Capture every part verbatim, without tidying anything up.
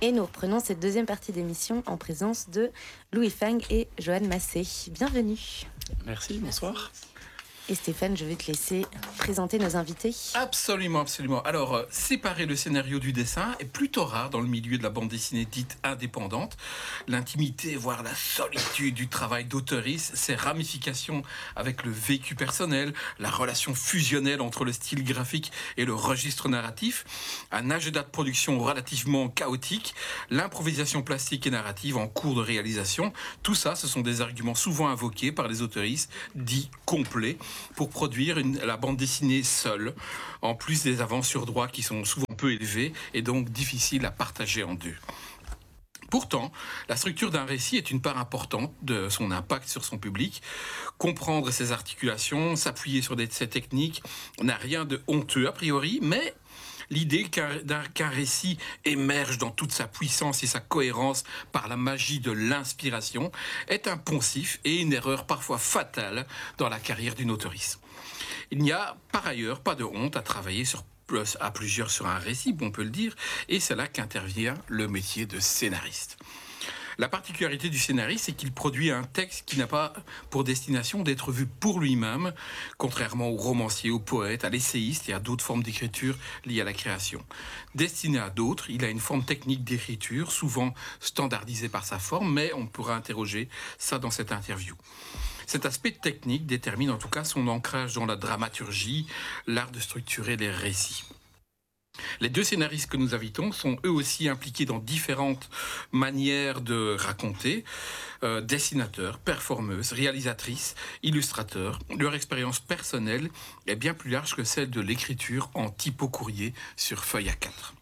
Et nous reprenons cette deuxième partie d'émission en présence de Louis Fang et Johan Massé. Bienvenue. Merci, bonsoir. Et Stéphane, je vais te laisser présenter nos invités. Absolument, absolument. Alors, euh, séparer le scénario du dessin est plutôt rare dans le milieu de la bande dessinée dite indépendante. L'intimité, voire la solitude du travail d'auteurice, ses ramifications avec le vécu personnel, la relation fusionnelle entre le style graphique et le registre narratif, un agenda de production relativement chaotique, l'improvisation plastique et narrative en cours de réalisation, tout ça, ce sont des arguments souvent invoqués par les auteuristes dits complets pour produire une, la bande dessinée seule, en plus des avances sur droit qui sont souvent peu élevées et donc difficiles à partager en deux. Pourtant, la structure d'un récit est une part importante de son impact sur son public. Comprendre ses articulations, s'appuyer sur des, ces techniques n'a rien de honteux a priori, mais l'idée qu'un, qu'un récit émerge dans toute sa puissance et sa cohérence par la magie de l'inspiration est un poncif et une erreur parfois fatale dans la carrière d'une auteurice. Il n'y a par ailleurs pas de honte à travailler sur à plusieurs sur un récit, on peut le dire, et c'est là qu'intervient le métier de scénariste. La particularité du scénariste, c'est qu'il produit un texte qui n'a pas pour destination d'être vu pour lui-même, contrairement au romancier, au poète, à l'essayiste et à d'autres formes d'écriture liées à la création. Destiné à d'autres, il a une forme technique d'écriture, souvent standardisée par sa forme, mais on pourra interroger ça dans cette interview. Cet aspect technique détermine en tout cas son ancrage dans la dramaturgie, l'art de structurer les récits. Les deux scénaristes que nous invitons sont eux aussi impliqués dans différentes manières de raconter. Euh, dessinateurs, performeuses, réalisatrices, illustrateurs. Leur expérience personnelle est bien plus large que celle de l'écriture en typo courrier sur feuille A quatre.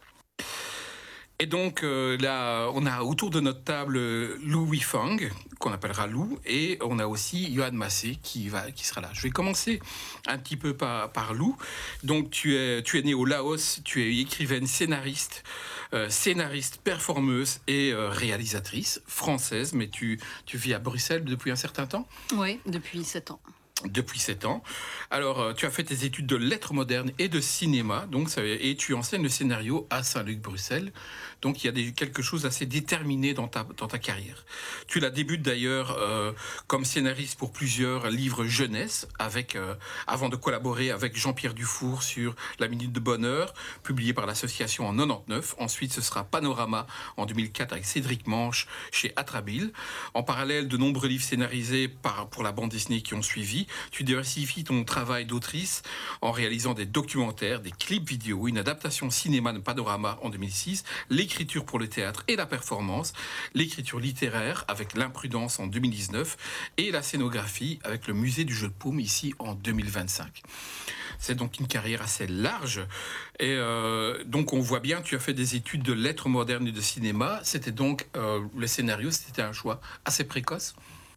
Et donc euh, là, on a autour de notre table Louis Fang, qu'on appellera Lou, et on a aussi Johan Massé qui, va, qui sera là. Je vais commencer un petit peu par, par Lou. Donc tu es, tu es né au Laos, tu es écrivaine, scénariste, euh, scénariste, performeuse et euh, réalisatrice française, mais tu, tu vis à Bruxelles depuis un certain temps ? Oui, depuis sept ans. Depuis sept ans. Alors, euh, tu as fait tes études de lettres modernes et de cinéma, donc, ça, et tu enseignes le scénario à Saint-Luc-Bruxelles. Donc, il y a des, quelque chose d'assez déterminé dans ta, dans ta carrière. Tu la débutes d'ailleurs euh, comme scénariste pour plusieurs livres jeunesse, avec, euh, avant de collaborer avec Jean-Pierre Dufour sur La Minute de Bonheur, publié par l'association en quatre-vingt-dix-neuf. Ensuite, ce sera Panorama en deux mille quatre avec Cédric Manche chez Atrabile. En parallèle, de nombreux livres scénarisés par, pour la bande dessinée qui ont suivi. Tu diversifies ton travail d'autrice en réalisant des documentaires, des clips vidéo, une adaptation cinéma de Panorama en deux mille six, l'écriture pour le théâtre et la performance, l'écriture littéraire avec L'Imprudence en deux mille dix-neuf et la scénographie avec le Musée du Jeu de Paume ici en deux mille vingt-cinq. C'est donc une carrière assez large. Et euh, donc on voit bien, tu as fait des études de lettres modernes et de cinéma. C'était donc, euh, le scénario, c'était un choix assez précoce ?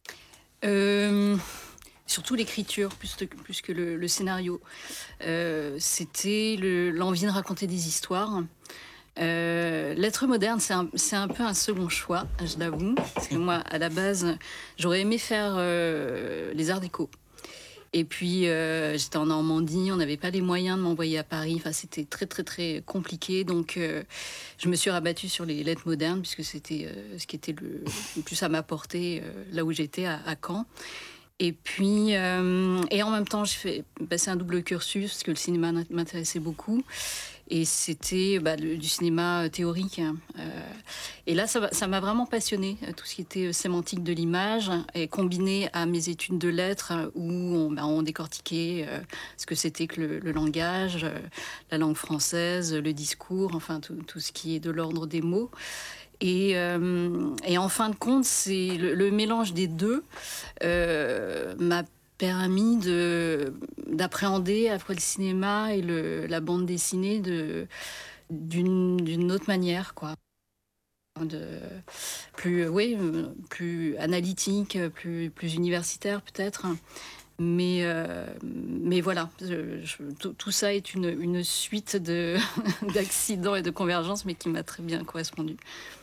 Euh... Surtout l'écriture, plus, de, plus que le, le scénario. Euh, c'était le, l'envie de raconter des histoires. Euh, Lettres modernes, c'est un, c'est un peu un second choix, je l'avoue. Parce que moi, à la base, j'aurais aimé faire euh, les arts déco. Et puis, euh, j'étais en Normandie, on n'avait pas les moyens de m'envoyer à Paris. Enfin, c'était très, très, très compliqué. Donc, euh, je me suis rabattue sur les lettres modernes, puisque c'était euh, ce qui était le, le plus à ma portée, euh, là où j'étais, à, à Caen. Et puis, euh, et en même temps, j'ai fait passer un double cursus parce que le cinéma m'intéressait beaucoup. Et c'était bah, le, du cinéma théorique. Euh, et là, ça, ça m'a vraiment passionnée, tout ce qui était sémantique de l'image, et combiné à mes études de lettres où on, bah, on décortiquait euh, ce que c'était que le, le langage, euh, la langue française, le discours, enfin tout, tout ce qui est de l'ordre des mots. Et, euh, et en fin de compte, c'est le, le mélange des deux euh, m'a permis de, d'appréhender à la fois le cinéma et le, la bande dessinée de, d'une, d'une autre manière, quoi. De, plus, oui, plus analytique, plus, plus universitaire peut-être. Mais, euh, mais voilà, je, je, tout, tout ça est une, une suite de, d'accidents et de convergences, mais qui m'a très bien correspondu.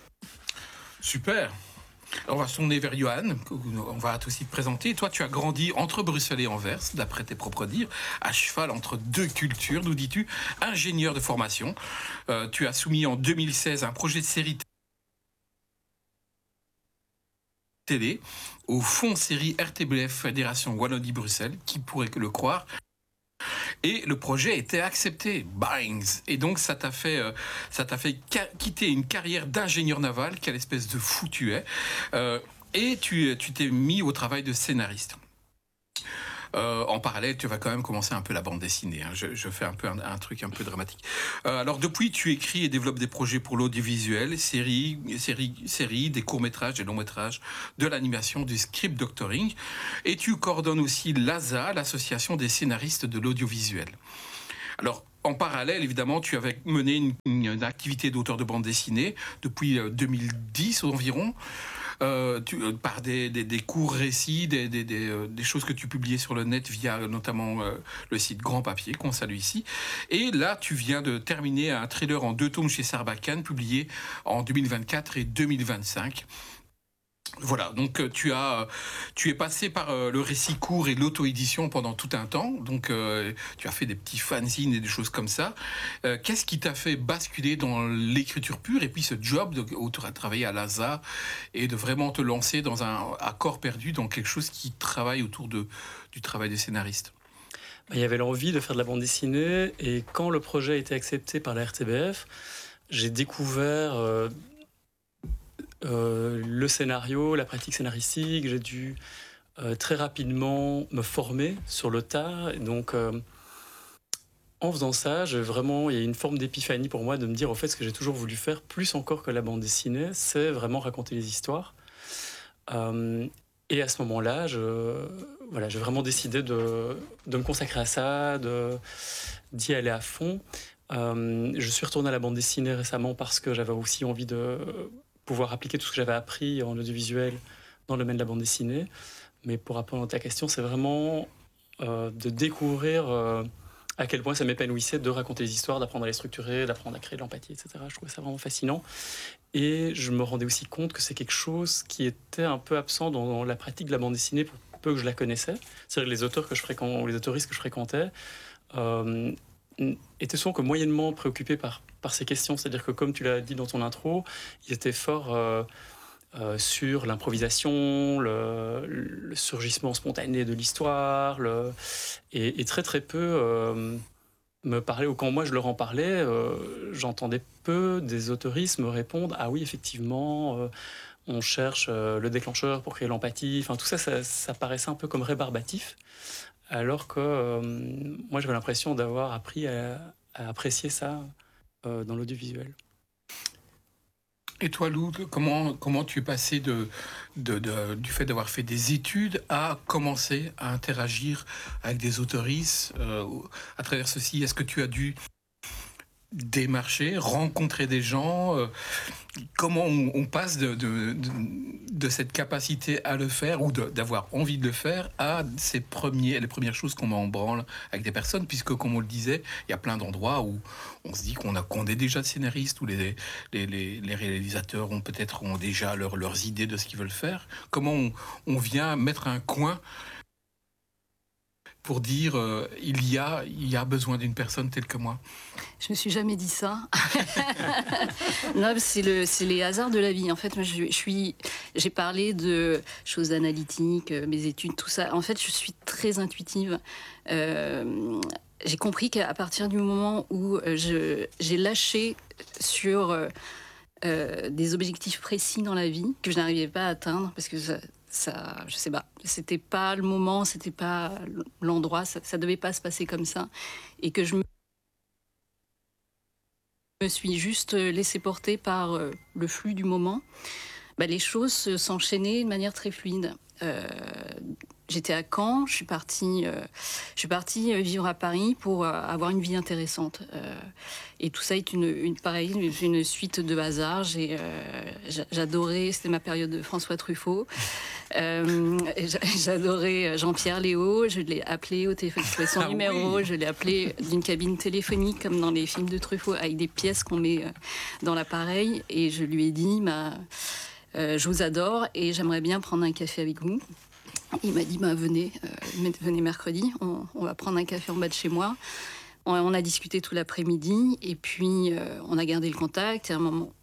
Super. On va se tourner vers Johan, on va aussi te présenter. Toi, tu as grandi entre Bruxelles et Anvers, d'après tes propres dires, à cheval entre deux cultures, nous dis-tu, ingénieur de formation. Euh, tu as soumis en deux mille seize un projet de série télé au Fonds série R T B F Fédération Wallonie-Bruxelles, qui pourrait le croire. Et le projet a été accepté, bangs. Et donc ça t'a fait, euh, ça t'a fait ca- quitter une carrière d'ingénieur naval, quelle espèce de fou tu es, euh, et tu, tu t'es mis au travail de scénariste. Euh, en parallèle, tu vas quand même commencer un peu la bande dessinée. Hein. Je, je fais un peu un, un truc un peu dramatique. Euh, alors depuis, tu écris et développes des projets pour l'audiovisuel, séries, séries, séries, des courts-métrages, des longs-métrages, de l'animation, du script doctoring. Et tu coordonnes aussi l'A S A, l'association des scénaristes de l'audiovisuel. Alors, en parallèle, évidemment, tu avais mené une, une, une activité d'auteur de bande dessinée depuis deux mille dix environ. Euh, tu, euh, par des, des, des courts récits, des, des, des, euh, des choses que tu publiais sur le net via euh, notamment euh, le site Grand Papier, qu'on salue ici. Et là, tu viens de terminer un thriller en deux tomes chez Sarbacane, publié en deux mille vingt-quatre et deux mille vingt-cinq. Voilà, donc euh, tu as, tu es passé par euh, le récit court et l'auto-édition pendant tout un temps. Donc euh, tu as fait des petits fanzines et des choses comme ça. Euh, qu'est-ce qui t'a fait basculer dans l'écriture pure et puis ce job de, où tu as travaillé à l'A S A et de vraiment te lancer dans un à corps perdu dans quelque chose qui travaille autour de, du travail des scénaristes? Il y avait l'envie de faire de la bande dessinée et quand le projet a été accepté par la R T B F, j'ai découvert euh, euh, le scénario, la pratique scénaristique. J'ai dû euh, très rapidement me former sur le tas. Et donc, euh, en faisant ça, j'ai vraiment, il y a une forme d'épiphanie pour moi de me dire, au fait, ce que j'ai toujours voulu faire, plus encore que la bande dessinée, c'est vraiment raconter les histoires. Euh, et à ce moment-là, je, voilà, j'ai vraiment décidé de, de me consacrer à ça, de, d'y aller à fond. Euh, je suis retourné à la bande dessinée récemment parce que j'avais aussi envie de pouvoir appliquer tout ce que j'avais appris en audiovisuel dans le domaine de la bande dessinée. Mais pour répondre à ta question, c'est vraiment euh, de découvrir euh, à quel point ça m'épanouissait de raconter les histoires, d'apprendre à les structurer, d'apprendre à créer de l'empathie, et cetera. Je trouvais ça vraiment fascinant. Et je me rendais aussi compte que c'est quelque chose qui était un peu absent dans, dans la pratique de la bande dessinée pour peu que je la connaissais. C'est-à-dire que les auteurs que je fréquentais, ou les autoristes que je fréquentais, euh, étaient souvent que moyennement préoccupés par, par ces questions. C'est-à-dire que, comme tu l'as dit dans ton intro, ils étaient forts euh, euh, sur l'improvisation, le, le surgissement spontané de l'histoire, le, et, et très très peu euh, me parlaient, ou quand moi je leur en parlais, euh, j'entendais peu des autoristes me répondre « Ah oui, effectivement, euh, on cherche euh, le déclencheur pour créer l'empathie ». Enfin, tout ça, ça, ça paraissait un peu comme rébarbatif. Alors que euh, moi, j'avais l'impression d'avoir appris à, à apprécier ça euh, dans l'audiovisuel. Et toi, Lou, comment, comment tu es passé de, de, de, du fait d'avoir fait des études à commencer à interagir avec des autoristes euh, à travers ceci? Est-ce que tu as dû démarcher, rencontrer des gens? euh, Comment on, on passe de, de, de, de cette capacité à le faire ou de, d'avoir envie de le faire à ces premiers, les premières choses qu'on met en branle avec des personnes, puisque comme on le disait, il y a plein d'endroits où on se dit qu'on, a, qu'on est déjà scénariste, où les, les, les, les réalisateurs ont peut-être ont déjà leur, leurs idées de ce qu'ils veulent faire. Comment on, on vient mettre un coin pour dire euh, il y a il y a besoin d'une personne telle que moi? Je me suis jamais dit ça. Non, c'est le c'est les hasards de la vie. En fait, moi, je, je suis j'ai parlé de choses analytiques, mes études, tout ça. En fait, je suis très intuitive. Euh, j'ai compris qu'à partir du moment où je j'ai lâché sur euh, des objectifs précis dans la vie que je n'arrivais pas à atteindre parce que ça, ça, je sais pas, c'était pas le moment, c'était pas l'endroit, ça, ça devait pas se passer comme ça, et que je me suis juste laissée porter par euh, le flux du moment. Bah, les choses s'enchaînaient de manière très fluide. Euh, j'étais à Caen, je suis partie, euh, je suis partie vivre à Paris pour euh, avoir une vie intéressante. Euh, et tout ça est une, une pareil, une suite de hasards. J'ai, euh, j'adorais, c'était ma période de François Truffaut. Euh, j'adorais Jean-Pierre Léaud. Je l'ai appelé au téléphone, je trouvais son ah numéro. Oui. Je l'ai appelé d'une cabine téléphonique comme dans les films de Truffaut, avec des pièces qu'on met dans l'appareil. Et je lui ai dit, bah, euh, je vous adore et j'aimerais bien prendre un café avec vous. Il m'a dit, bah, venez, euh, venez mercredi, on, on va prendre un café en bas de chez moi. On, on a discuté tout l'après-midi et puis euh, on a gardé le contact. Et à un moment,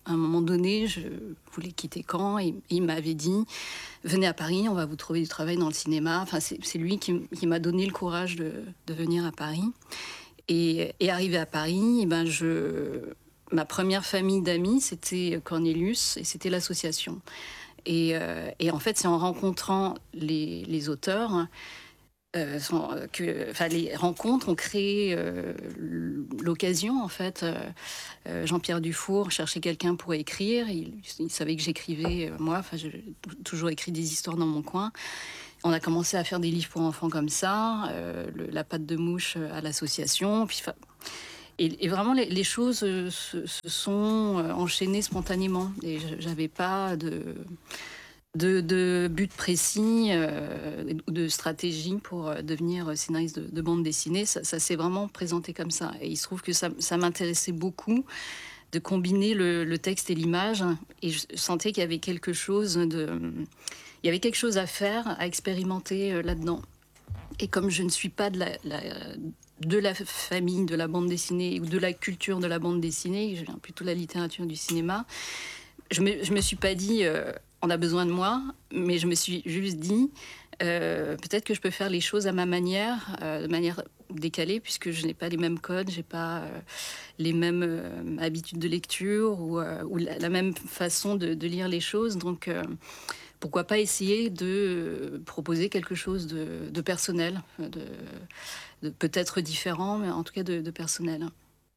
à un moment donné, je voulais quitter Caen et, et il m'avait dit « Venez à Paris, on va vous trouver du travail dans le cinéma ». Enfin, c'est, c'est lui qui, qui m'a donné le courage de, de venir à Paris. Et, et arrivé à Paris, et ben je, ma première famille d'amis, c'était Cornelius et c'était l'association. Et, euh, et en fait, c'est en rencontrant les, les auteurs, euh, sont, que, enfin, les rencontres ont créé euh, l'occasion, en fait. Euh, Jean-Pierre Dufour cherchait quelqu'un pour écrire. Il, il savait que j'écrivais, euh, moi, enfin, j'ai toujours écrit des histoires dans mon coin. On a commencé à faire des livres pour enfants comme ça, euh, le, La patte de mouche à l'association. Puis, et, et vraiment, les, les choses se, se sont enchaînées spontanément. Et j'avais pas de, de, de but précis ou euh, de stratégie pour devenir scénariste de, de bande dessinée. Ça, ça s'est vraiment présenté comme ça. Et il se trouve que ça, ça m'intéressait beaucoup de combiner le, le texte et l'image. Et je sentais qu'il y avait quelque chose de... Il y avait quelque chose à faire, à expérimenter là-dedans. Et comme je ne suis pas de la, la, de la famille de la bande dessinée ou de la culture de la bande dessinée, je viens plutôt de la littérature du cinéma, je ne me, je me suis pas dit euh, on a besoin de moi, mais je me suis juste dit euh, peut-être que je peux faire les choses à ma manière, euh, de manière décalée, puisque je n'ai pas les mêmes codes, je n'ai pas euh, les mêmes euh, habitudes de lecture ou, euh, ou la, la même façon de, de lire les choses. Donc... Euh, pourquoi pas essayer de proposer quelque chose de, de personnel, de, de peut-être différent, mais en tout cas de, de personnel.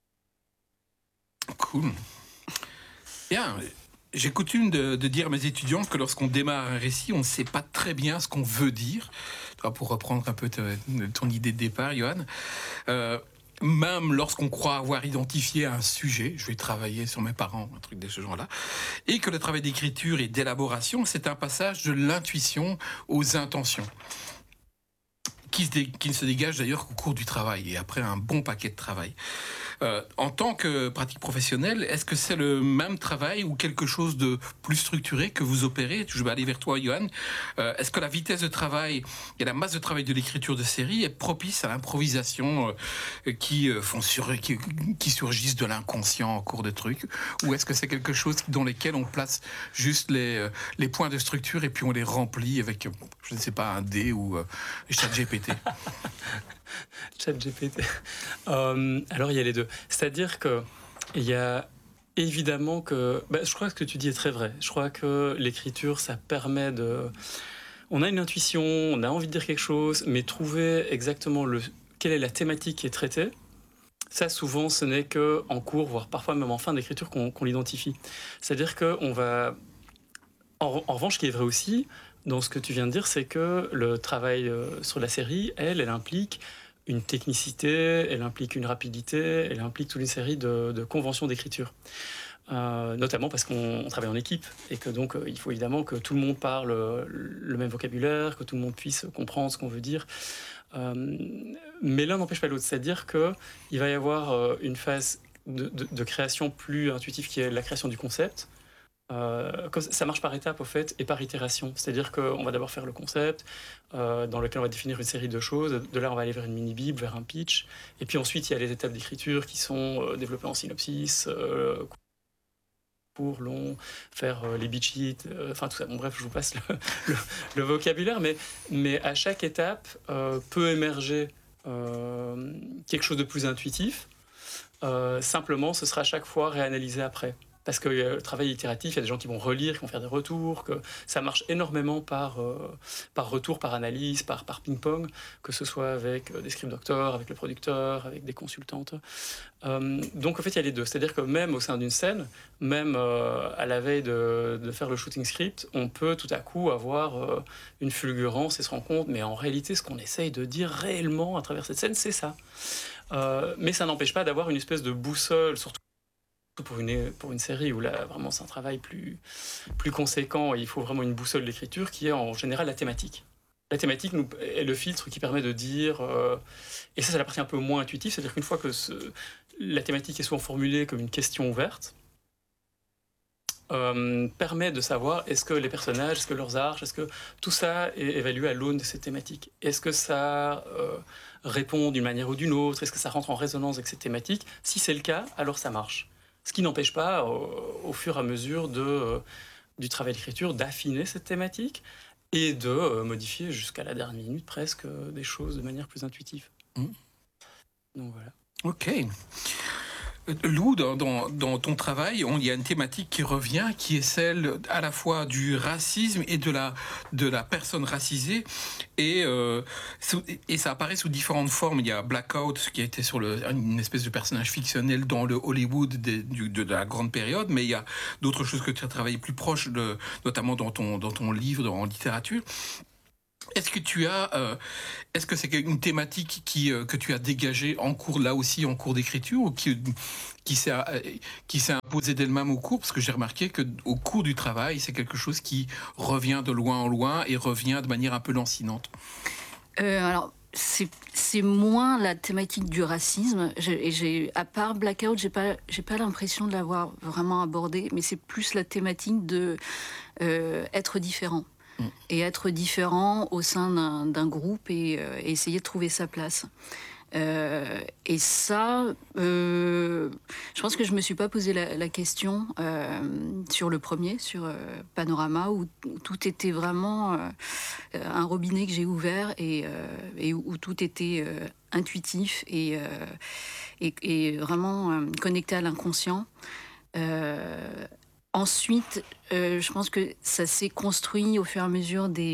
Cool. Bien. J'ai coutume de, de dire à mes étudiants que lorsqu'on démarre un récit, on ne sait pas très bien ce qu'on veut dire. Pour reprendre un peu ton idée de départ, Johan. Euh, Même lorsqu'on croit avoir identifié un sujet, je vais travailler sur mes parents, un truc de ce genre-là, et que le travail d'écriture et d'élaboration, c'est un passage de l'intuition aux intentions, qui, se dé, qui ne se dégage d'ailleurs qu'au cours du travail, et après un bon paquet de travail. Euh, en tant que pratique professionnelle, est-ce que c'est le même travail ou quelque chose de plus structuré que vous opérez? Je vais aller vers toi, Johan. Euh, est-ce que la vitesse de travail et la masse de travail de l'écriture de série est propice à l'improvisation euh, qui, euh, font sur, qui, qui surgissent de l'inconscient en cours de trucs? Ou est-ce que c'est quelque chose dans lequel on place juste les, euh, les points de structure et puis on les remplit avec, je ne sais pas, un dé ou euh, ChatGPT? ChatGPT. Euh, alors, il y a les deux. C'est-à-dire qu'il y a évidemment que... Bah, je crois que ce que tu dis est très vrai. Je crois que l'écriture, ça permet de... On a une intuition, on a envie de dire quelque chose, mais trouver exactement le... quelle est la thématique qui est traitée, ça, souvent, ce n'est qu'en cours, voire parfois même en fin d'écriture, qu'on, qu'on l'identifie. C'est-à-dire qu'on va... En, en revanche, ce qui est vrai aussi... dans ce que tu viens de dire, c'est que le travail euh, sur la série, elle, elle implique une technicité, elle implique une rapidité, elle implique toute une série de, de conventions d'écriture. Euh, notamment parce qu'on travaille en équipe et que donc euh, il faut évidemment que tout le monde parle euh, le même vocabulaire, que tout le monde puisse comprendre ce qu'on veut dire. Euh, mais l'un n'empêche pas l'autre, c'est-à-dire qu'il va y avoir euh, une phase de, de, de création plus intuitive qui est la création du concept. Euh, ça marche par étapes, au fait, et par itération. C'est-à-dire qu'on va d'abord faire le concept, euh, dans lequel on va définir une série de choses. De là, on va aller vers une mini-bible, vers un pitch. Et puis ensuite, il y a les étapes d'écriture qui sont euh, développées en synopsis, euh, court, long, faire euh, les beat sheets, euh, enfin tout ça. Bon, bref, je vous passe le, le, le vocabulaire. Mais, mais à chaque étape, euh, peut émerger euh, quelque chose de plus intuitif. Euh, simplement, ce sera à chaque fois réanalysé après. Parce que euh, le travail itératif, il y a des gens qui vont relire, qui vont faire des retours, que ça marche énormément par, euh, par retour, par analyse, par, par ping-pong, que ce soit avec euh, des script doctors, avec le producteur, avec des consultantes. Euh, donc en fait, il y a les deux. C'est-à-dire que même au sein d'une scène, même euh, à la veille de, de faire le shooting script, on peut tout à coup avoir euh, une fulgurance et se rendre compte, mais en réalité, ce qu'on essaye de dire réellement à travers cette scène, c'est ça. Euh, mais ça n'empêche pas d'avoir une espèce de boussole, surtout pour une, pour une série où là, vraiment, c'est un travail plus, plus conséquent et il faut vraiment une boussole d'écriture qui est en général la thématique. La thématique nous, est le filtre qui permet de dire... Euh, et ça, c'est la partie un peu moins intuitive, c'est-à-dire qu'une fois que ce, la thématique est souvent formulée comme une question ouverte, euh, permet de savoir est-ce que les personnages, est-ce que leurs arches, est-ce que tout ça est évalué à l'aune de cette thématique. Est-ce que ça euh, répond d'une manière ou d'une autre? Est-ce que ça rentre en résonance avec cette thématique? Si c'est le cas, alors ça marche. Ce qui n'empêche pas, au, au fur et à mesure de, euh, du travail d'écriture, d'affiner cette thématique et de euh, modifier jusqu'à la dernière minute presque euh, des choses de manière plus intuitive. Mmh. Donc voilà. Ok. Lou, dans, dans, dans ton travail, il y a une thématique qui revient, qui est celle à la fois du racisme et de la, de la personne racisée. Et, euh, et ça apparaît sous différentes formes. Il y a Blackout, qui a été sur le, une espèce de personnage fictionnel dans le Hollywood de, de, de la grande période, mais il y a d'autres choses que tu as travaillé plus proches, de, notamment dans ton, dans ton livre, en littérature. Est-ce que tu as, euh, est-ce que c'est une thématique qui, euh, que tu as dégagée en cours, là aussi en cours d'écriture, ou qui, qui s'est, qui s'est imposée d'elle-même au cours? Parce que j'ai remarqué que au cours du travail, c'est quelque chose qui revient de loin en loin et revient de manière un peu lancinante. Euh, alors. C'est, c'est moins la thématique du racisme. J'ai, j'ai, à part Blackout, j'ai pas, j'ai pas l'impression de l'avoir vraiment abordé, mais c'est plus la thématique de euh, être différent. Et être différent au sein d'un, d'un groupe et, euh, et essayer de trouver sa place. Euh, et ça, euh, je pense que je ne me suis pas posé la, la question euh, sur le premier, sur euh, Panorama, où, où tout était vraiment euh, un robinet que j'ai ouvert et, euh, et où, où tout était euh, intuitif et, euh, et, et vraiment euh, connecté à l'inconscient. Euh, Ensuite, euh, je pense que ça s'est construit au fur et à mesure des,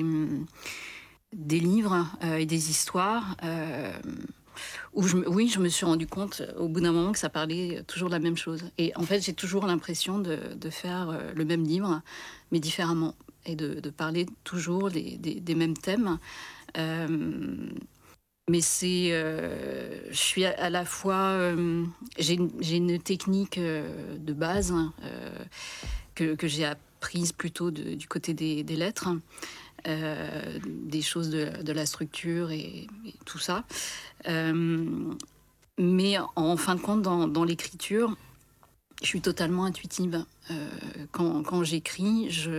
des livres euh, et des histoires euh, où, je, oui, je me suis rendu compte au bout d'un moment que ça parlait toujours de la même chose. Et en fait, j'ai toujours l'impression de, de faire le même livre, mais différemment, et de, de parler toujours des, des, des mêmes thèmes. Euh, Mais c'est, euh, je suis à, à la fois, euh, j'ai, j'ai une technique euh, de base euh, que, que j'ai apprise plutôt de, du côté des, des lettres, euh, des choses de, de la structure et, et tout ça. Euh, mais en fin de compte, dans, dans l'écriture, je suis totalement intuitive. Euh, quand, quand j'écris, je,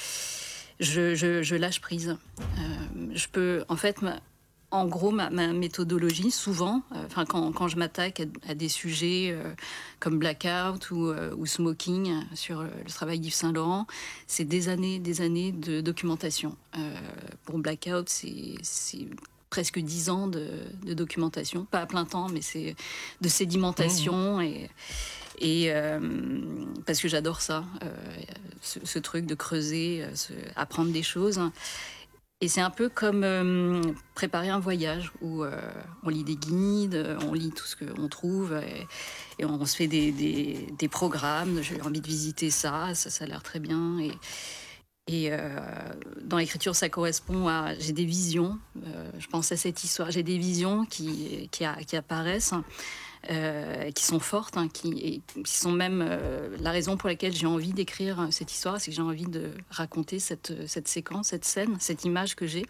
je, je, je lâche prise. Euh, je peux, en fait, ma, En gros, ma, ma méthodologie, souvent, euh, quand, quand je m'attaque à, à des sujets euh, comme Blackout ou, euh, ou Smoking sur euh, le travail d'Yves Saint-Laurent, c'est des années, des années de documentation. Euh, pour Blackout, c'est, c'est presque dix ans de, de documentation, pas à plein temps, mais c'est de sédimentation. Mmh. Et, et euh, parce que j'adore ça, euh, ce, ce truc de creuser, ce, apprendre des choses. Et c'est un peu comme euh, préparer un voyage où euh, on lit des guides, on lit tout ce qu'on trouve et, et on se fait des, des, des programmes. J'ai envie de visiter ça, ça, ça a l'air très bien. Et, et euh, dans l'écriture, ça correspond à... J'ai des visions, euh, je pense à cette histoire, j'ai des visions qui, qui, a, qui apparaissent. Euh, qui sont fortes, hein, qui, et, qui sont même euh, la raison pour laquelle j'ai envie d'écrire cette histoire, c'est que j'ai envie de raconter cette, cette séquence, cette scène, cette image que j'ai.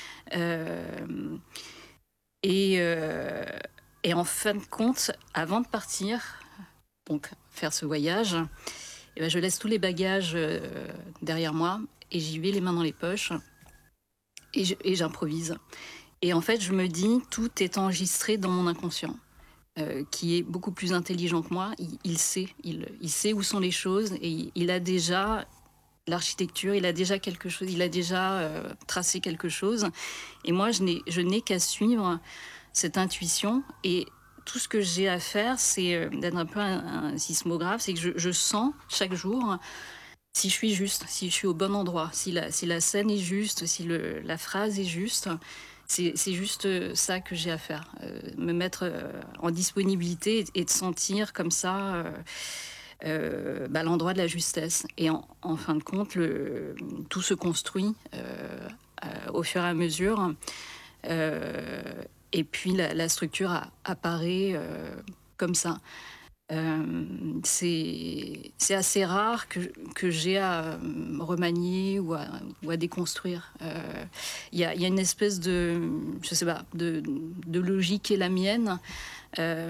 Euh, et, euh, et en fin de compte, avant de partir, donc faire ce voyage, eh ben, je laisse tous les bagages euh, derrière moi et j'y vais les mains dans les poches et, je, et j'improvise. Et en fait, je me dis, tout est enregistré dans mon inconscient. Euh, qui est beaucoup plus intelligent que moi, il, il sait, il, il sait où sont les choses et il, il a déjà l'architecture, il a déjà quelque chose, il a déjà euh, tracé quelque chose. Et moi, je n'ai, je n'ai qu'à suivre cette intuition et tout ce que j'ai à faire, c'est euh, d'être un peu un, un sismographe, c'est que je, je sens chaque jour si je suis juste, si je suis au bon endroit, si la, si la scène est juste, si le, la phrase est juste. C'est, c'est juste ça que j'ai à faire, euh, me mettre euh, en disponibilité et, et de sentir comme ça euh, euh, bah, l'endroit de la justesse. Et en, en fin de compte, le, tout se construit euh, euh, au fur et à mesure. Euh, et puis la, la structure a, apparaît euh, comme ça. Euh, c'est, c'est assez rare que, que j'ai à remanier ou à, ou à déconstruire. Il euh, y, a, y a une espèce de, je sais pas, de, de logique qui est la mienne, euh,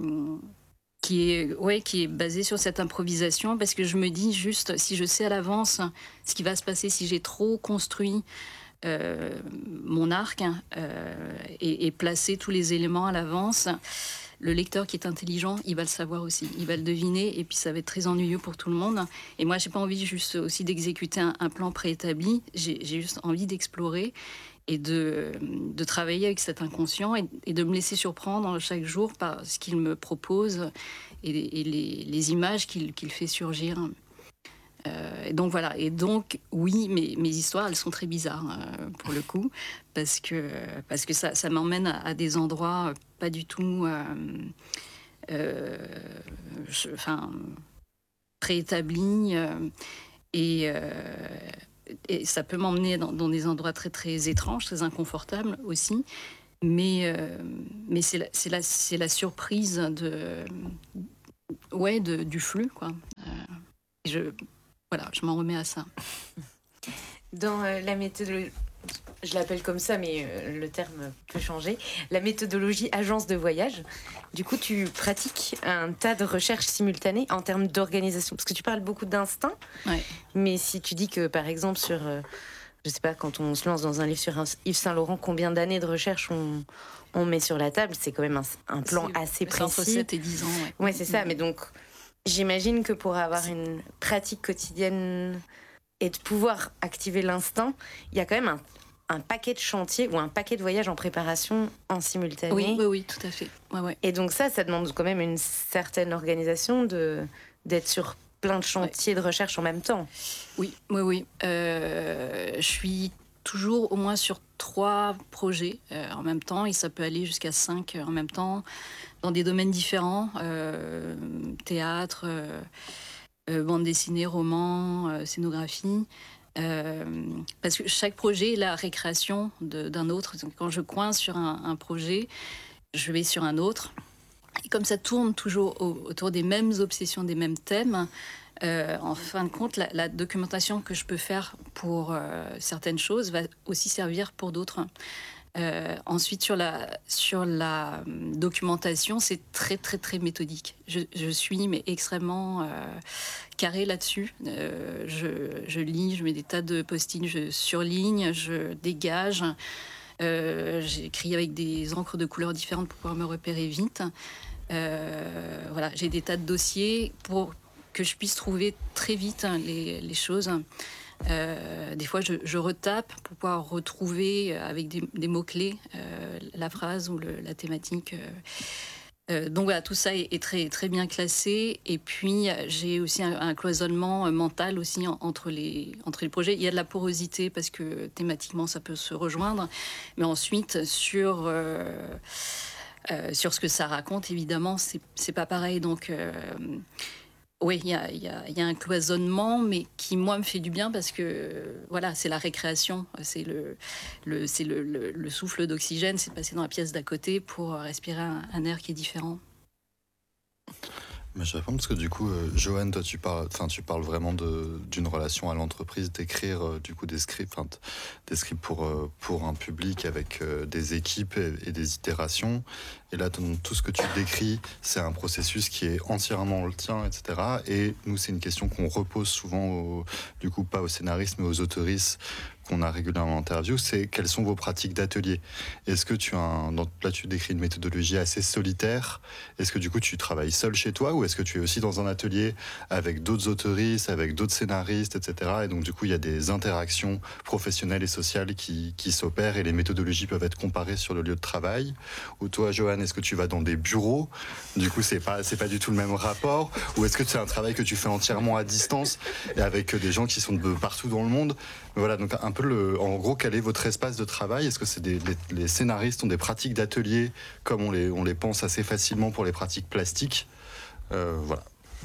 qui est, ouais, qui est basée sur cette improvisation, parce que je me dis juste, si je sais à l'avance ce qui va se passer, si j'ai trop construit euh, mon arc euh, et, et placé tous les éléments à l'avance, le lecteur qui est intelligent, il va le savoir aussi, il va le deviner, et puis ça va être très ennuyeux pour tout le monde. Et moi, j'ai pas envie juste aussi d'exécuter un, un plan préétabli, j'ai, j'ai juste envie d'explorer et de, de travailler avec cet inconscient et, et de me laisser surprendre chaque jour par ce qu'il me propose et, et les, les images qu'il, qu'il fait surgir. Euh, et donc voilà, et donc oui, mes, mes histoires, elles sont très bizarres euh, pour le coup, parce que, parce que ça, ça m'emmène à, à des endroits pas du tout euh, euh, je, enfin, préétablis, euh, et, euh, et ça peut m'emmener dans, dans des endroits très très étranges, très inconfortables aussi, mais, euh, mais c'est, la, c'est, la, c'est la surprise de, ouais, de, du flux, quoi. Euh, je... Voilà, je m'en remets à ça. Dans euh, la méthodologie, je l'appelle comme ça, mais euh, le terme peut changer, la méthodologie agence de voyage, du coup, tu pratiques un tas de recherches simultanées en termes d'organisation. Parce que tu parles beaucoup d'instinct, ouais. Mais si tu dis que, par exemple, sur, euh, je sais pas, quand on se lance dans un livre sur Yves Saint-Laurent, combien d'années de recherche on, on met sur la table, c'est quand même un, un plan c'est, assez précis. Entre sept et dix ans, ouais. Ouais, c'est ça, mais donc... J'imagine que pour avoir une pratique quotidienne et de pouvoir activer l'instinct, il y a quand même un, un paquet de chantiers ou un paquet de voyages en préparation en simultané. Oui, oui, oui, tout à fait. Ouais, ouais. Et donc ça, ça demande quand même une certaine organisation de, d'être sur plein de chantiers ouais. de recherche en même temps. Oui, oui, oui. Euh, je suis toujours au moins sur trois projets euh, en même temps, et ça peut aller jusqu'à cinq en même temps, dans des domaines différents, euh, théâtre, euh, euh, bande dessinée, roman, euh, scénographie. Euh, parce que chaque projet est la récréation de, d'un autre. Donc, quand je coince sur un, un projet, je vais sur un autre. Et comme ça tourne toujours au, autour des mêmes obsessions, des mêmes thèmes, euh, en fin de compte, la, la documentation que je peux faire pour euh, certaines choses va aussi servir pour d'autres. Euh, ensuite, sur la, sur la documentation, c'est très, très, très méthodique. Je, je suis mais extrêmement euh, carrée là-dessus. Euh, je, je lis, je mets des tas de post-it, je surligne, je dégage. Euh, j'écris avec des encres de couleurs différentes pour pouvoir me repérer vite. Euh, voilà, j'ai des tas de dossiers pour que je puisse trouver très vite hein, les, les choses. Euh, des fois, je, je retape pour pouvoir retrouver avec des, des mots-clés euh, la phrase ou le, la thématique. Euh, donc voilà, tout ça est, est très, très bien classé. Et puis, j'ai aussi un, un cloisonnement mental aussi en, entre, les, entre les projets. Il y a de la porosité parce que thématiquement, ça peut se rejoindre. Mais ensuite, sur... Euh, euh, sur ce que ça raconte, évidemment, c'est, c'est pas pareil. Donc... Euh, Oui, il y a, y, a, y a un cloisonnement, mais qui, moi, me fait du bien parce que, voilà, c'est la récréation, c'est le, le, c'est le, le, le souffle d'oxygène, c'est de passer dans la pièce d'à côté pour respirer un, un air qui est différent. Mais je réponds parce que du coup, euh, Joanne, toi, tu parles, enfin, tu parles vraiment de, d'une relation à l'entreprise, d'écrire euh, du coup des scripts, enfin, des scripts pour euh, pour un public avec euh, des équipes et, et des itérations. Et là, tout ce que tu décris, c'est un processus qui est entièrement le tien, et cetera. Et nous, c'est une question qu'on repose souvent, au, du coup, pas aux scénaristes, mais aux autoristes qu'on a régulièrement en interview, c'est quelles sont vos pratiques d'atelier. Est-ce que tu as un, là tu décris une méthodologie assez solitaire, est-ce que du coup tu travailles seul chez toi ou est-ce que tu es aussi dans un atelier avec d'autres autoristes, avec d'autres scénaristes, et cetera. Et donc du coup il y a des interactions professionnelles et sociales qui, qui s'opèrent et les méthodologies peuvent être comparées sur le lieu de travail. Ou toi Joanne, est-ce que tu vas dans des bureaux, du coup c'est pas, c'est pas du tout le même rapport, ou est-ce que c'est un travail que tu fais entièrement à distance et avec des gens qui sont de partout dans le monde? Voilà, donc un peu le, en gros, quel est votre espace de travail? Est-ce que c'est des, les, les scénaristes ont des pratiques d'atelier comme on les, on les pense assez facilement pour les pratiques plastiques? euh, Voilà.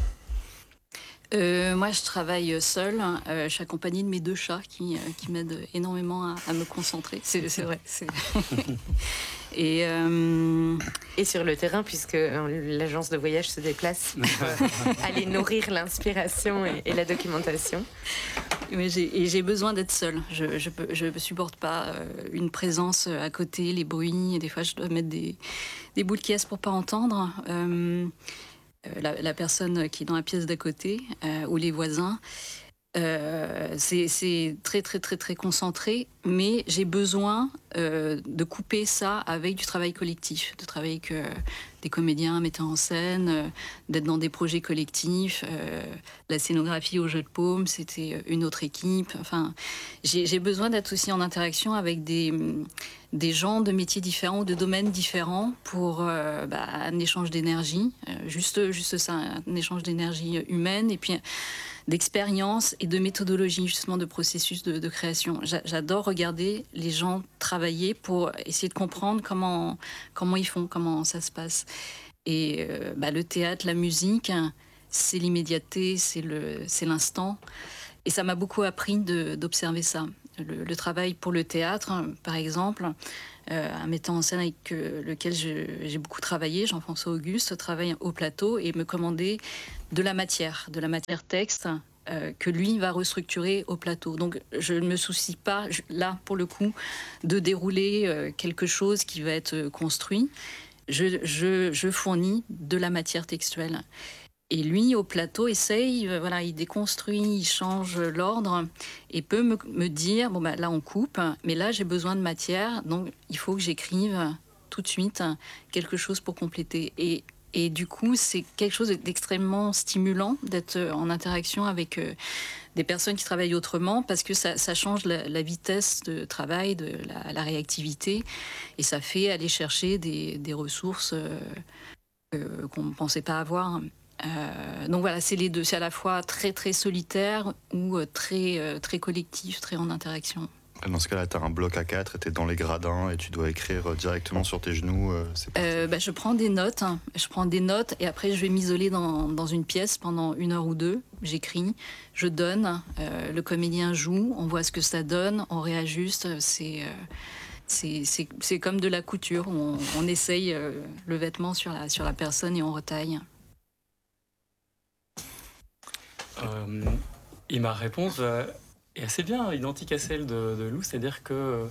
Euh, moi, je travaille seule. Euh, je suis accompagnée de mes deux chats qui, euh, qui m'aident énormément à, à me concentrer. C'est, c'est vrai. C'est... Et, euh... et sur le terrain, puisque l'agence de voyage se déplace pour euh, aller nourrir l'inspiration et, et la documentation. Mais j'ai, et j'ai besoin d'être seule. Je ne supporte pas euh, une présence à côté, les bruits. Et des fois, je dois mettre des, des boules de caisse pour ne pas entendre. Euh, La, la personne qui est dans la pièce d'à côté euh, ou les voisins. Euh, c'est, c'est très très très très concentré, mais j'ai besoin euh, de couper ça avec du travail collectif, de travailler avec euh, des comédiens, metteurs en scène, euh, d'être dans des projets collectifs. Euh, la scénographie au jeu de paume, c'était une autre équipe. Enfin, j'ai, j'ai besoin d'être aussi en interaction avec des, des gens de métiers différents, de domaines différents, pour euh, bah, un échange d'énergie, euh, juste, juste ça, un échange d'énergie humaine, et puis d'expérience et de méthodologie, justement, de processus de, de création. J'adore regarder les gens travailler pour essayer de comprendre comment, comment ils font, comment ça se passe. Et euh, bah, le théâtre, la musique, c'est l'immédiateté, c'est le, c'est l'instant. Et ça m'a beaucoup appris de, d'observer ça. Le, le travail pour le théâtre, par exemple, euh, un metteur en scène avec euh, lequel je, j'ai beaucoup travaillé, Jean-François Auguste, travaille au plateau et me commandait de la matière, de la matière texte euh, que lui va restructurer au plateau. Donc je ne me soucie pas, je, là pour le coup, de dérouler euh, quelque chose qui va être construit. Je, je, je fournis de la matière textuelle. Et lui, au plateau, essaye, euh, voilà, il déconstruit, il change l'ordre et peut me, me dire, bon, bah, là, on coupe, mais là, j'ai besoin de matière, donc il faut que j'écrive tout de suite quelque chose pour compléter. Et, et du coup, c'est quelque chose d'extrêmement stimulant d'être en interaction avec euh, des personnes qui travaillent autrement, parce que ça, ça change la, la vitesse de travail, de la, la réactivité, et ça fait aller chercher des, des ressources euh, euh, qu'on ne pensait pas avoir. Euh, donc voilà, c'est les deux. C'est à la fois très très solitaire ou très, euh, très collectif, très en interaction. Dans ce cas-là, tu as un bloc A quatre et tu es dans les gradins et tu dois écrire directement sur tes genoux. Euh, c'est euh, bah, je prends des notes, hein. je prends des notes et après je vais m'isoler dans, dans une pièce pendant une heure ou deux. J'écris, je donne, euh, le comédien joue, on voit ce que ça donne, on réajuste. C'est... Euh, C'est, c'est, c'est comme de la couture, on, on essaye euh, le vêtement sur la, sur la personne et on retaille. Euh, et ma réponse euh, est assez bien identique à celle de, de Lou, c'est-à-dire que,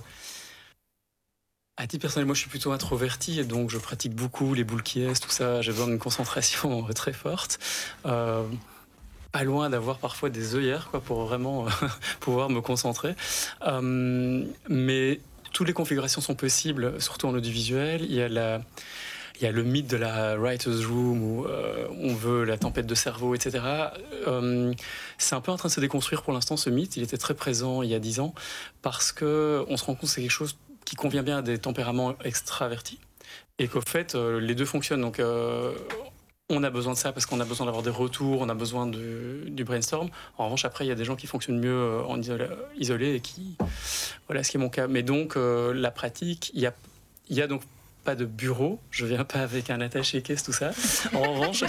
à titre personnel, moi je suis plutôt introverti et donc je pratique beaucoup les boules qui est, tout ça, j'ai besoin d'une concentration très forte. Euh, pas loin d'avoir parfois des œillères quoi, pour vraiment pouvoir me concentrer. Euh, mais toutes les configurations sont possibles, surtout en audiovisuel. Il y a la... Il y a le mythe de la writer's room où euh, on veut la tempête de cerveau, et cetera. Euh, c'est un peu en train de se déconstruire pour l'instant, ce mythe. Il était très présent il y a dix ans parce qu'on se rend compte que c'est quelque chose qui convient bien à des tempéraments extravertis et qu'au fait, euh, les deux fonctionnent. Donc, euh, on a besoin de ça parce qu'on a besoin d'avoir des retours, on a besoin de, du brainstorm. En revanche, après, il y a des gens qui fonctionnent mieux en isolé, isolé et qui... Voilà ce qui est mon cas. Mais donc, euh, la pratique, il y a, il y a donc pas de bureau, je viens pas avec un attaché-caisse, tout ça. En revanche...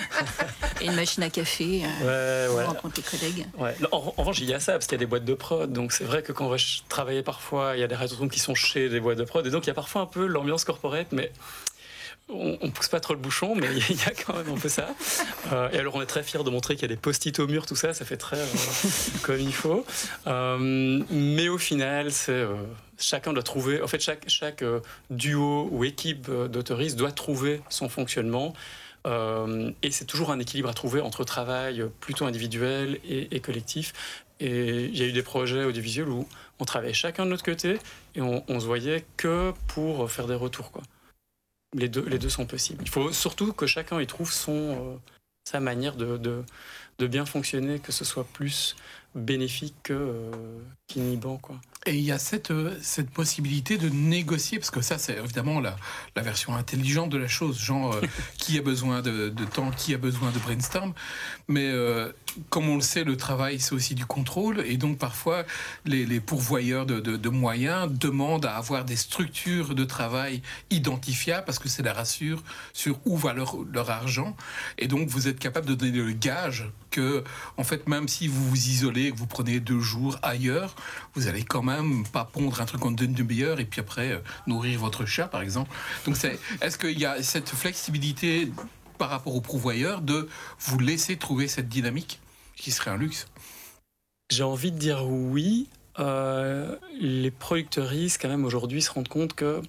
Et une machine à café, euh, ouais, ouais. on rencontre les collègues. Ouais. En, en revanche, il y a ça, parce qu'il y a des boîtes de prod, donc c'est vrai que quand on va travailler parfois, il y a des réseaux qui sont chez des boîtes de prod, et donc il y a parfois un peu l'ambiance corporate, mais on ne pousse pas trop le bouchon, mais il y a quand même un peu ça. Euh, et alors on est très fiers de montrer qu'il y a des post-it au mur, tout ça, ça fait très euh, comme il faut. Euh, mais au final, c'est... Euh, chacun doit trouver, en fait, chaque, chaque euh, duo ou équipe euh, d'autoristes doit trouver son fonctionnement. Euh, et c'est toujours un équilibre à trouver entre travail plutôt individuel et, et collectif. Et il y a eu des projets audiovisuels où on travaillait chacun de notre côté et on, on se voyait que pour faire des retours, quoi. Les deux, les deux sont possibles. Il faut surtout que chacun y trouve son, euh, sa manière de, de, de bien fonctionner, que ce soit plus bénéfique que, euh, qu'inhibant, quoi. Et il y a cette, cette possibilité de négocier, parce que ça, c'est évidemment la, la version intelligente de la chose, genre euh, qui a besoin de, de temps, qui a besoin de brainstorm. Mais euh, comme on le sait, le travail, c'est aussi du contrôle. Et donc, parfois, les, les pourvoyeurs de, de, de moyens demandent à avoir des structures de travail identifiables, parce que ça les rassure sur où va leur, leur argent. Et donc, vous êtes capable de donner le gage que, en fait, même si vous vous isolez, que vous prenez deux jours ailleurs, vous allez quand même pas pondre un truc en une demi-heure et puis après euh, nourrir votre chat, par exemple. Donc, c'est, est-ce qu'il y a cette flexibilité par rapport aux pourvoyeurs de vous laisser trouver cette dynamique qui serait un luxe? J'ai envie de dire oui. Euh, les producteuristes, quand même, aujourd'hui, se rendent compte que...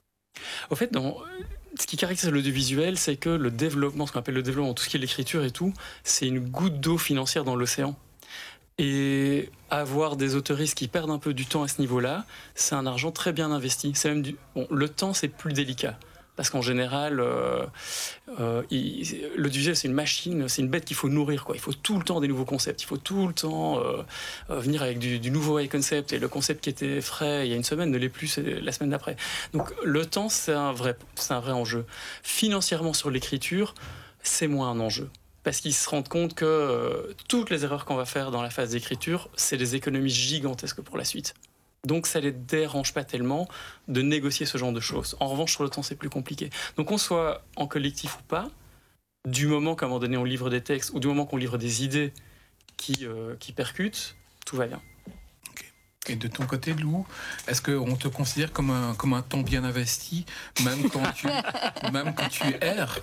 Au fait, dans... ce qui caractérise l'audiovisuel, c'est que le développement, ce qu'on appelle le développement, tout ce qui est l'écriture et tout, c'est une goutte d'eau financière dans l'océan. Et avoir des autoristes qui perdent un peu du temps à ce niveau-là, c'est un argent très bien investi. C'est même du... bon, le temps, c'est plus délicat. Parce qu'en général, euh, euh, il, l'audiovisuel, c'est une machine, c'est une bête qu'il faut nourrir, quoi. Il faut tout le temps des nouveaux concepts, il faut tout le temps euh, euh, venir avec du, du nouveau high concept. Et le concept qui était frais il y a une semaine ne l'est plus la semaine d'après. Donc le temps, c'est un vrai, c'est un vrai enjeu. Financièrement, sur l'écriture, c'est moins un enjeu. Parce qu'ils se rendent compte que euh, toutes les erreurs qu'on va faire dans la phase d'écriture, c'est des économies gigantesques pour la suite. Donc ça les dérange pas tellement de négocier ce genre de choses. En revanche, sur le temps, c'est plus compliqué. Donc qu'on soit en collectif ou pas, du moment qu'à un moment donné on livre des textes ou du moment qu'on livre des idées qui, euh, qui percutent, tout va bien. Okay. Et de ton côté, Lou, est-ce qu'on te considère comme un, comme un temps bien investi, même quand tu, même quand tu erres?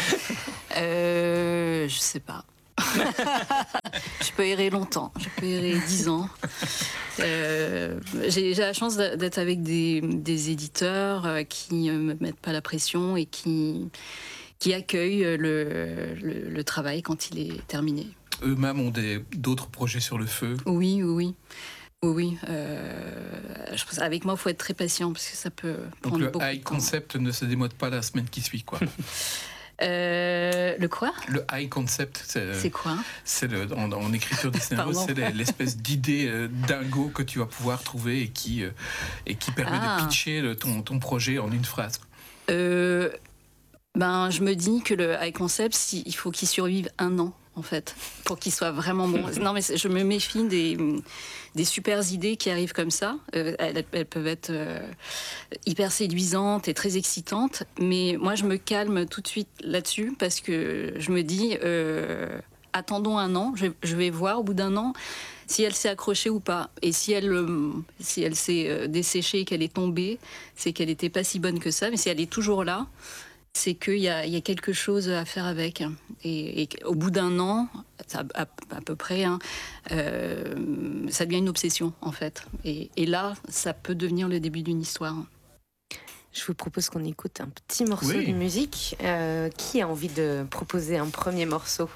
euh, Je sais pas. Je peux errer longtemps, je peux errer dix ans. Euh, j'ai, j'ai la chance d'être avec des, des éditeurs qui ne me mettent pas la pression et qui, qui accueillent le, le, le travail quand il est terminé. Eux-mêmes ont des, d'autres projets sur le feu? Oui, oui, oui. Oui, oui. Euh, je pense, avec moi, il faut être très patient parce que ça peut prendre Donc beaucoup de temps. le high concept ne se démode pas la semaine qui suit, quoi. Euh, le quoi? Le high concept, c'est, c'est quoi? C'est le, en, en écriture du scénario, c'est l'espèce d'idée euh, dingo que tu vas pouvoir trouver et qui, euh, et qui permet ah. de pitcher le, ton, ton projet en une phrase. Euh, ben, je me dis que le high concept, il faut qu'il survive un an. En fait, pour qu'il soit vraiment bon. Non, mais je me méfie des, des super idées qui arrivent comme ça. Euh, elles, elles peuvent être euh, hyper séduisantes et très excitantes, mais moi, je me calme tout de suite là-dessus parce que je me dis, euh, attendons un an, je, je vais voir au bout d'un an si elle s'est accrochée ou pas. Et si elle, euh, si elle s'est desséchée, qu'elle est tombée, c'est qu'elle n'était pas si bonne que ça, mais si elle est toujours là, c'est qu'il y a, il y a quelque chose à faire avec. Et, et au bout d'un an, à, à, à peu près, hein, euh, ça devient une obsession, en fait. Et, et là, ça peut devenir le début d'une histoire. Je vous propose qu'on écoute un petit morceau oui. de musique. Euh, qui a envie de proposer un premier morceau?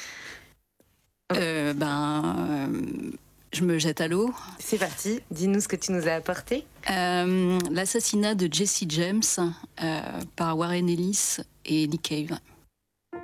euh, Ben... Euh, Je me jette à l'eau. C'est parti, dis-nous ce que tu nous as apporté. Euh, l'assassinat de Jesse James euh, par Warren Ellis et Nick Cave.